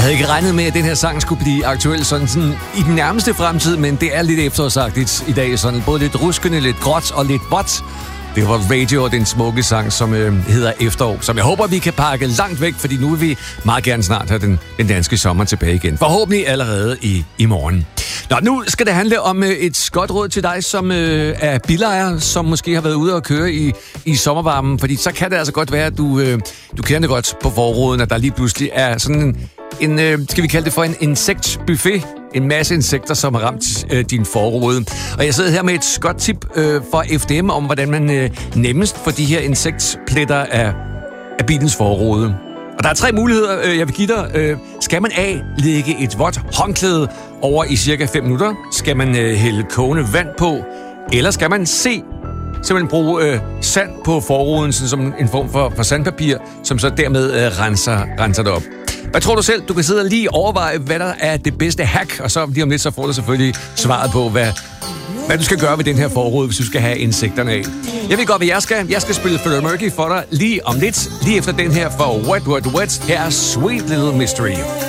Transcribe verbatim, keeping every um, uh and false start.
havde ikke regnet med, at den her sang skulle blive aktuel sådan, sådan i den nærmeste fremtid, men det er lidt efterårsagtigt i dag. Sådan både lidt ruskende, lidt gråt og lidt vådt. Det var Radio og den smukke sang, som øh, hedder Efterår, som jeg håber, vi kan pakke langt væk, fordi nu vil vi meget gerne snart have den, den danske sommer tilbage igen. Forhåbentlig allerede i, i morgen. Nå, nu skal det handle om øh, et godt råd til dig, som øh, er bilejer, som måske har været ude og køre i, i sommervarmen, fordi så kan det altså godt være, at du, øh, du kender det godt på forruden, at der lige pludselig er sådan en, en øh, skal vi kalde det for en insektbuffet. En masse insekter, som har ramt øh, din forrude. Og jeg sidder her med et godt tip øh, fra F D M om, hvordan man øh, nemmest får de her insektpletter af, af bilens forrude. Og der er tre muligheder, øh, jeg vil give dig. Øh, skal man A, lægge et vådt håndklæde over i cirka fem minutter? Skal man øh, hælde kogende vand på? Eller skal man C, simpelthen bruge øh, sand på forruden, sådan som en form for, for sandpapir, som så dermed øh, renser, renser det op? Hvad tror du selv? Du kan sidde og lige overveje, hvad der er det bedste hack, og så lige om lidt, så får du selvfølgelig svaret på, hvad, hvad du skal gøre ved den her forrude, hvis du skal have insekterne af. Jeg ved godt, hvad jeg skal. Jeg skal spille Freddie Mercury for dig lige om lidt, lige efter den her for Wet, Wet, Wet. Her er Sweet Little Mystery.